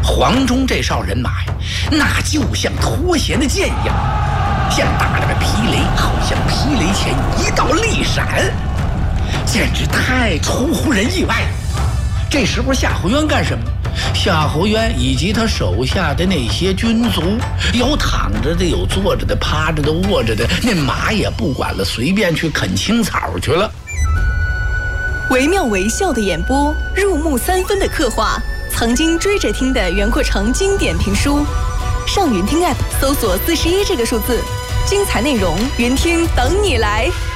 黄忠这哨人马呀，那就像脱弦的箭一样，像打着个霹雷，好像霹雷前一道利闪，简直太出乎人意外了。这时候夏侯渊干什么？夏侯渊以及他手下的那些军卒，有躺着的，有坐着的，趴着的，卧着的，那马也不管了，随便去啃青草去了。 惟妙惟肖的演播，入木三分的刻画，曾经追着听的袁阔成经典评书。上云听 App 搜索41这个数字，精彩内容，云听等你来。